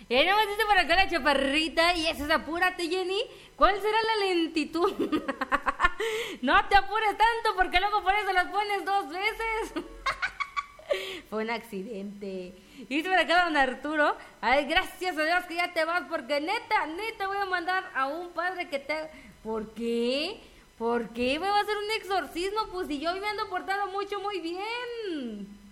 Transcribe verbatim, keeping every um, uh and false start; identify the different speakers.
Speaker 1: Y ahí nomás dice por acá la chaparrita. Y eso es, apúrate, Jenny. ¿Cuál será la lentitud? No te apures tanto porque luego por eso las pones dos veces. Fue un accidente. Y dice por acá don Arturo. Ay, gracias a Dios que ya te vas. Porque neta, neta voy a mandar a un padre que te... ¿Por qué? ¿Por qué me va a hacer un exorcismo? Pues si yo me ando portando mucho, muy bien.